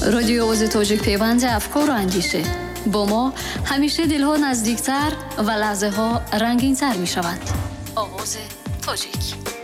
رادیو آواز تاجیک پیوند افکار و اندیشه. با ما همیشه دلها نزدیکتر و لحظه ها رنگین تر می شود. آواز تاجیک.